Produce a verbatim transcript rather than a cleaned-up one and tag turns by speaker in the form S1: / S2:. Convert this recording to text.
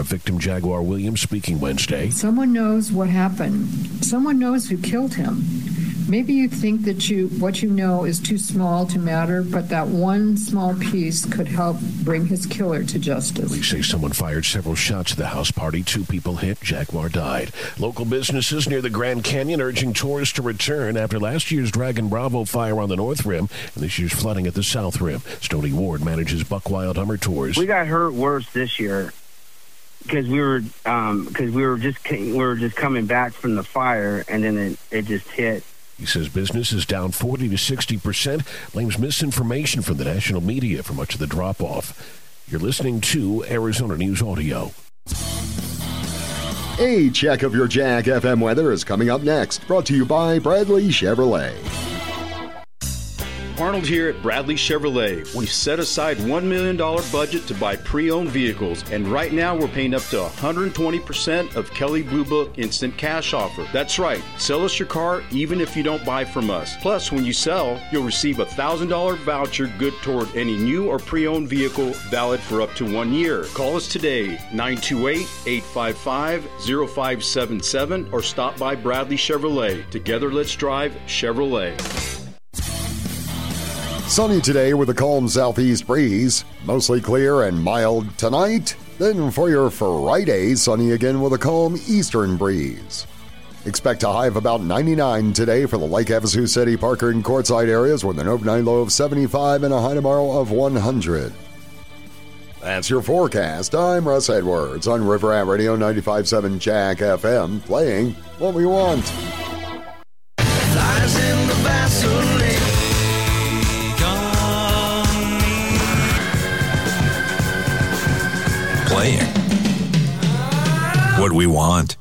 S1: of victim Jaguar Williams speaking Wednesday.
S2: Someone knows what happened. Someone knows who killed him. Maybe you think that you what you know is too small to matter, but that one small piece could help bring his killer to justice.
S1: Police say someone fired several shots at the house party. Two people hit. Jaguar died. Local businesses near the Grand Canyon urging tourists to return after last year's Dragon Bravo fire on the North Rim and this year's flooding at the South Rim. Stoney Ward manages Buck Wild Hummer Tours.
S3: We got hurt worse this year because we were um, because we were just we were just coming back from the fire, and then it, it just hit.
S1: He says business is down forty to sixty percent, blames misinformation from the national media for much of the drop-off. You're listening to Arizona News Audio.
S4: A check of your Jack F M weather is coming up next, brought to you by Bradley Chevrolet.
S5: Arnold here at Bradley Chevrolet. We've set aside one million dollars budget to buy pre-owned vehicles, and right now we're paying up to one hundred twenty percent of Kelley Blue Book Instant Cash offer. That's right. Sell us your car even if you don't buy from us. Plus, when you sell, you'll receive a one thousand dollars voucher good toward any new or pre-owned vehicle valid for up to one year. Call us today, nine two eight, eight five five, zero five seven seven, or stop by Bradley Chevrolet. Together, let's drive Chevrolet.
S4: Sunny today with a calm southeast breeze. Mostly clear and mild tonight. Then for your Friday, sunny again with a calm eastern breeze. Expect a high of about ninety-nine today for the Lake Havasu City, Parker, and Quartzsite areas with an overnight low of seventy-five and a high tomorrow of one hundred. That's your forecast. I'm Russ Edwards on River Rat Radio ninety-five point seven Jack F M, playing what we want.
S6: Flies in the Vaseline. Playing what we want.